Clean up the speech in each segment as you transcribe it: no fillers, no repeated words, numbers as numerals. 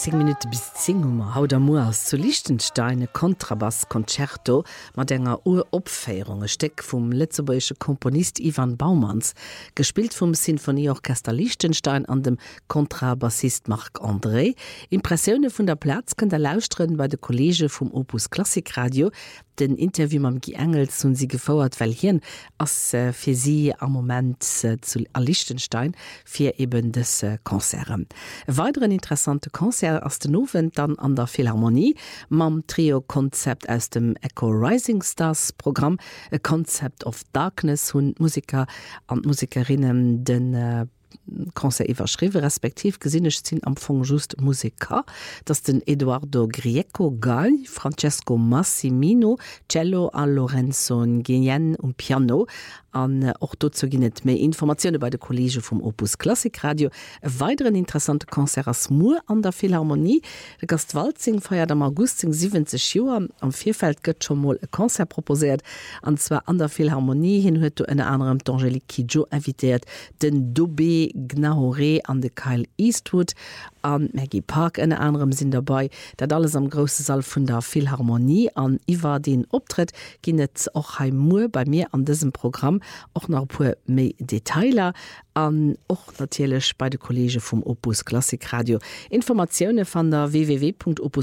10 Minuten bis 10 Uhr haut am Moas zu Liechtenstein e Kontrabass-Konzerto mat enger Uropféierung e Steck vum letzebuesche Komponist Ivan Baumanns, gespielt vum Sinfonieorchester Liechtenstein an dem Kontrabassist Marc André. Impressioune vun der Platz kann der lausren bei de Kollege vum Opus Klassikradio. Den Interview mam Gi Engels hun sie gefauerert, weil hien ass fir sie am Moment zu Liechtenstein fir eben des Konzern. E weiteren interessante Konzert aus den Nowen dann an der Philharmonie mam Trio-Konzept aus dem Echo Rising Stars Programm, a Concept of Darkness hun Musiker an Musikerinnen den Konzert iwwerschriwe respektiv gesinnecht sinn am Fong just Musiker, dats den Eduardo Grieco Gal, Francesco Massimino, Cello a Lorenzo Nguyen Piano an och dozo ginnet méi Informationoune bei de Kollege vum Opus Klassikradio. E weiteren interessante Konzert as Mur an der Philharmonie. De Gastwalzing feiert am August 70 Joer am Vierfeld gëtt schon mal e Konzert proposiert, anzwer an der Philharmonie hin huet en anderem d'Angelique Kidjo invitiert, den Dobé Gnahoré an de Kyle Eastwood an Maggie Park en anderem sinn dabei, dat alles am grosse Saal vun der Philharmonie an iwwer den Optritt ginnet och heim Mur bei mir an diesem Programm och noch pu méi Detailer an och natielech bei de Kollege vum Opus Klassikradio. Informationoune van der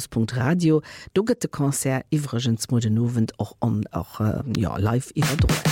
www.opus.radio. Do gëtt de Konzert iwregens Modenowen och live iwwer.